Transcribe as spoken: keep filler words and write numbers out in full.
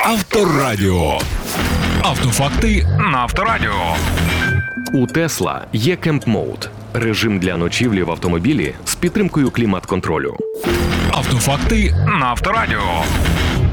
Авторадіо. Автофакти на Авторадіо. У Тесла є Camp Mode – режим для ночівлі в автомобілі з підтримкою клімат-контролю. Автофакти на Авторадіо.